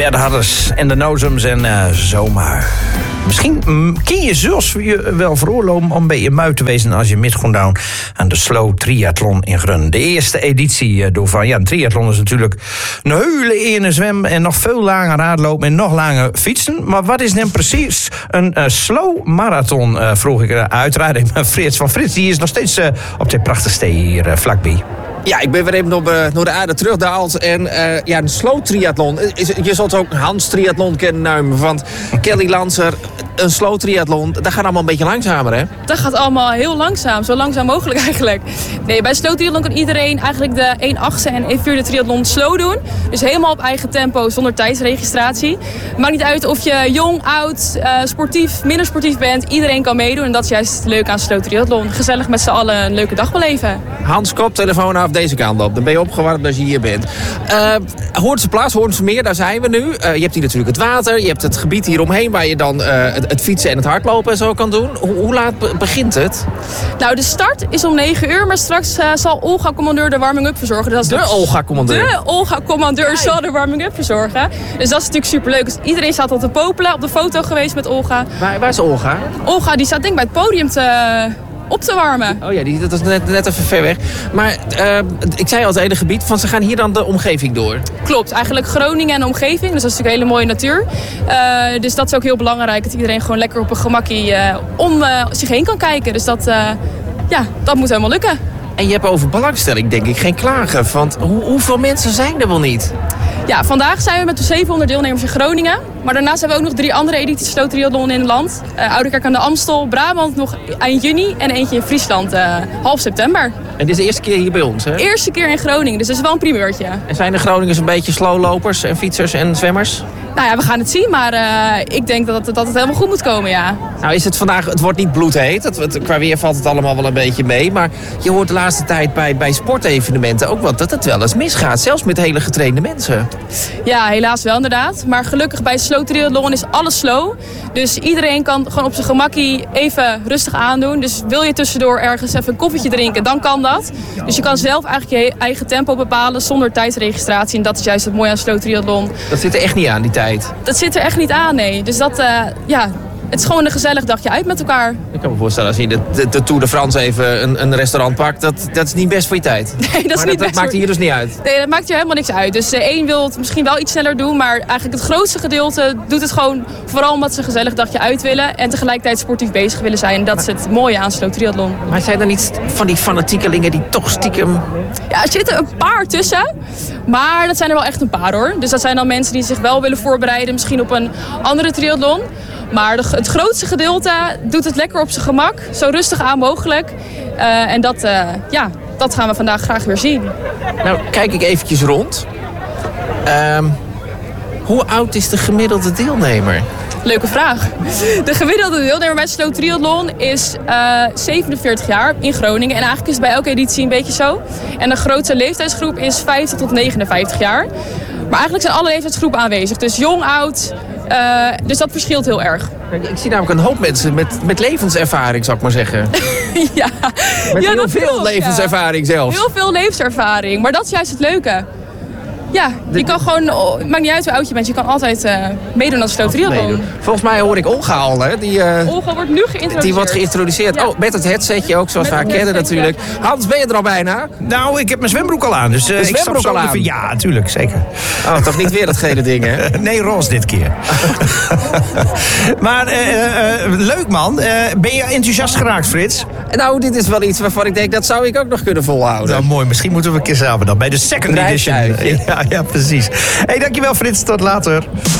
Bert Hadders en de Nozems en zomaar. Misschien kun je zelfs je wel veroorloven om bij je muid te wezen als je mee gaat doen aan de Slow Triathlon in Grun. De eerste editie doorvan. Ja, een triathlon is natuurlijk een hele ene zwem en nog veel langer raadlopen en nog langer fietsen. Maar wat is dan precies een slow marathon? Vroeg ik uiteraard even Frits. Van Frits, die is nog steeds op dit prachtigste hier vlakbij. Ja, ik ben weer even naar de aarde teruggedaald. En een slow triathlon. Je zult ook Hans triathlon kennen, want Kelly Lanser, een slow triathlon, dat gaat allemaal een beetje langzamer, hè? Dat gaat allemaal heel langzaam, zo langzaam mogelijk eigenlijk. Nee, bij slow triathlon kan iedereen eigenlijk de 1/8 en 1/4 triathlon slow doen. Dus helemaal op eigen tempo, zonder tijdsregistratie. Maakt niet uit of je jong, oud, sportief, minder sportief bent. Iedereen kan meedoen en dat is juist het leuke aan slow triathlon. Gezellig met z'n allen een leuke dag beleven. Hans, koptelefoon af deze kant op. Dan ben je opgewarmd als je hier bent. Hoornse Plas, Hoornse Meer, daar zijn we nu. Je hebt hier natuurlijk het water. Je hebt het gebied hieromheen waar je dan het fietsen en het hardlopen en zo kan doen. Hoe laat begint het? Nou, de start is om 9 uur, maar straks zal Olga Commandeur de warming-up verzorgen. Dat is de Olga Commandeur? De Olga Commandeur zal de warming-up verzorgen. Dus dat is natuurlijk superleuk. Dus iedereen staat al te popelen, op de foto geweest met Olga. Waar is Olga? Olga die staat denk ik bij het podium op te warmen. Oh ja, dat is net even ver weg. Maar ik zei al, het hele gebied, van ze gaan hier dan de omgeving door. Klopt, eigenlijk Groningen en de omgeving. Dus dat is natuurlijk hele mooie natuur. Dus dat is ook heel belangrijk, dat iedereen gewoon lekker op een gemakkie om zich heen kan kijken. Dus dat moet helemaal lukken. En je hebt over belangstelling, denk ik, geen klagen. Want hoeveel mensen zijn er wel niet? Ja, vandaag zijn we met de 700 deelnemers in Groningen. Maar daarnaast hebben we ook nog 3 andere edities slow triathlon in het land. Oudekerk aan de Amstel, Brabant nog eind juni en eentje in Friesland half september. En dit is de eerste keer hier bij ons, hè? Eerste keer in Groningen, dus dat is wel een primeurtje. En zijn de Groningers een beetje slowlopers en fietsers en zwemmers? Nou ja, we gaan het zien, maar ik denk dat het helemaal goed moet komen, ja. Nou is het vandaag, het wordt niet bloedheet. Qua weer valt het allemaal wel een beetje mee. Maar je hoort de laatste tijd bij sportevenementen ook wel dat het wel eens misgaat. Zelfs met hele getrainde mensen. Ja, helaas wel inderdaad. Maar gelukkig bij slow triathlon is alles slow. Dus iedereen kan gewoon op zijn gemakkie even rustig aandoen. Dus wil je tussendoor ergens even een koffietje drinken, dan kan dat. Dus je kan zelf eigenlijk je eigen tempo bepalen zonder tijdsregistratie. En dat is juist het mooie aan slow triathlon. Dat zit er echt niet aan, die tijd. Dat zit er echt niet aan, nee. Dus dat, het is gewoon een gezellig dagje uit met elkaar. Ik kan me voorstellen, als je de Tour de France even een restaurant pakt, dat is niet best voor je tijd. Nee, dat maakt hier dus niet uit. Nee, dat maakt hier helemaal niks uit. Dus de een wil het misschien wel iets sneller doen, maar eigenlijk het grootste gedeelte doet het gewoon vooral omdat ze een gezellig dagje uit willen en tegelijkertijd sportief bezig willen zijn. En dat is het mooie aan slow triathlon. Maar zijn er niet van die fanatiekelingen die toch stiekem... Ja, er zitten een paar tussen, maar dat zijn er wel echt een paar hoor. Dus dat zijn dan mensen die zich wel willen voorbereiden, misschien op een andere triathlon. Maar het grootste gedeelte doet het lekker op zijn gemak, zo rustig aan mogelijk. En dat gaan we vandaag graag weer zien. Nou, kijk ik eventjes rond. Hoe oud is de gemiddelde deelnemer? Leuke vraag. De gemiddelde deelnemer bij slow triathlon is 47 jaar in Groningen. En eigenlijk is het bij elke editie een beetje zo. En de grootste leeftijdsgroep is 50 tot 59 jaar. Maar eigenlijk zijn alle leeftijdsgroepen aanwezig. Dus jong, oud. Dus dat verschilt heel erg. Ik zie namelijk een hoop mensen met levenservaring, zou ik maar zeggen. Ja. Met heel veel levenservaring zelfs. Heel veel levenservaring. Maar dat is juist het leuke. Ja, je kan gewoon, het maakt niet uit hoe oud je bent, je kan altijd meedoen aan slow triathlon. Volgens mij hoor ik Olga al, hè? Olga wordt nu geïntroduceerd. Die wordt geïntroduceerd. Ja. Oh, met het headsetje ook, zoals we haar kennen natuurlijk. Ja. Hans, ben je er al bijna? Nou, ik heb mijn zwembroek al aan, dus ik stap zo even. Ja, natuurlijk, zeker. Oh, toch niet weer dat gele ding, hè? Nee, roze dit keer. Maar leuk man. Ben je enthousiast geraakt, Frits? Nou, dit is wel iets waarvan ik denk, dat zou ik ook nog kunnen volhouden. Nou, mooi. Misschien moeten we een keer samen dan bij de second edition. Ja, precies. Hey, dankjewel Frits. Tot later.